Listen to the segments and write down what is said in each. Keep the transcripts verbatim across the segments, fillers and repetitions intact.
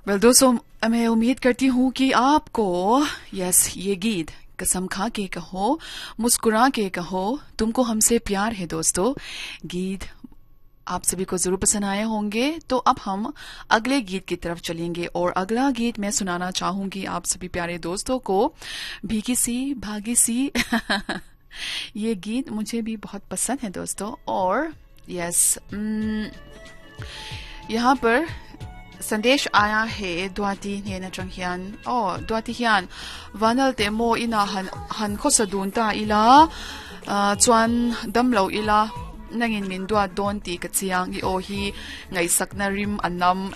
Well दोस्तों, मैं उम्मीद करती हूँ कि आपको यस ये गीत कसम खा के कहो, मुस्कुरा के कहो, तुमको हमसे प्यार है दोस्तों, गीत आप सभी को जरूर पसंद आए होंगे। तो अब हम अगले गीत की तरफ चलेंगे और अगला गीत मैं सुनाना चाहूंगी आप सभी प्यारे दोस्तों को, भीगी सी भागी सी ये गीत मुझे भी बहुत पसंद है दोस्तों। और यस यहाँ पर संदेश आया है द्वाती ने नचंगियान ओ द्वाती हियान वानल ते मो इना हन हन खो सदून ता इला चुan damlo ila nangin min dua don ti ka chiang i o hi ngai sakna rim anam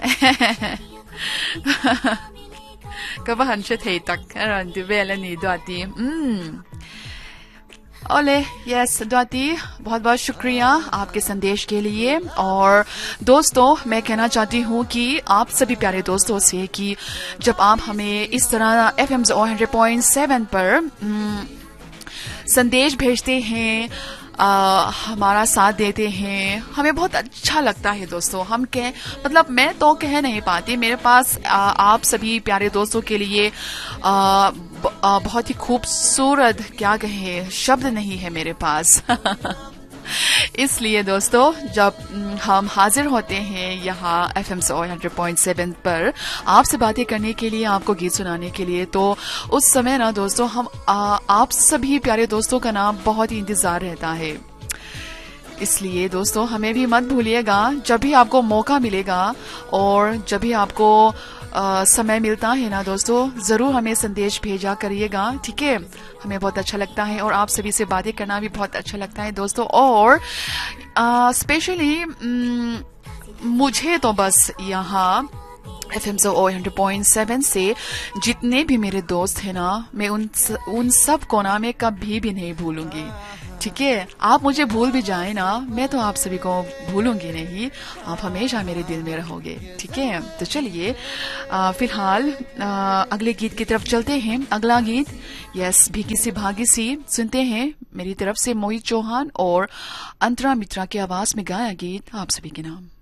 ka ba han che thei tak ran di vel ani Duati mm ओले यस द्वाती, बहुत बहुत शुक्रिया आपके संदेश के लिए। और दोस्तों, मैं कहना चाहती हूँ कि आप सभी प्यारे दोस्तों से कि जब आप हमें इस तरह F am hundred point seven पर संदेश भेजते हैं, आ, हमारा साथ देते हैं, हमें बहुत अच्छा लगता है दोस्तों। हम कह मतलब मैं तो कह नहीं पाती, मेरे पास आ, आप सभी प्यारे दोस्तों के लिए आ, ब, आ, बहुत ही खूबसूरत क्या कहे शब्द नहीं है मेरे पास इसलिए दोस्तों, जब हम हाजिर होते हैं यहाँ F am hundred point seven पर आपसे बातें करने के लिए, आपको गीत सुनाने के लिए, तो उस समय ना दोस्तों हम आ, आप सभी प्यारे दोस्तों का ना बहुत ही इंतजार रहता है। इसलिए दोस्तों, हमें भी मत भूलिएगा, जब भी आपको मौका मिलेगा और जब भी आपको आ, समय मिलता है ना दोस्तों, जरूर हमें संदेश भेजा करिएगा, ठीक है। हमें बहुत अच्छा लगता है और आप सभी से बातें करना भी बहुत अच्छा लगता है दोस्तों। और स्पेशली मुझे तो बस यहाँ F am hundred point seven से जितने भी मेरे दोस्त हैं ना, मैं उन उन सब को ना मैं कभी भी नहीं भूलूंगी, ठीक है। आप मुझे भूल भी जाए ना, मैं तो आप सभी को भूलूंगी नहीं, आप हमेशा मेरे दिल में रहोगे, ठीक है। तो चलिए फिलहाल अगले गीत की तरफ चलते हैं। अगला गीत यस भीगी सी भागी सी सुनते हैं, मेरी तरफ से मोहित चौहान और अंतरा मित्रा की आवाज में गाया गीत आप सभी के नाम।